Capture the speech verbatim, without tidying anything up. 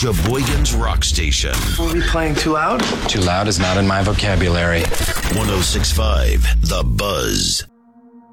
Sheboygan's Rock Station. Are we playing too loud? Too loud is not in my vocabulary. one oh six point five The Buzz.